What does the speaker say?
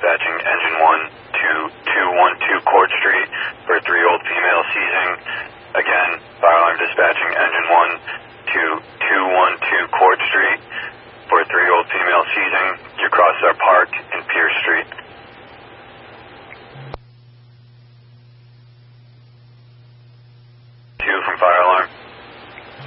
dispatching engine 1 to 212 Court Street for 3 old female seizing. Again, fire alarm dispatching engine 1 to 212 Court Street for 3 old female seizing. You cross our park in Pierce Street. 2 from fire alarm.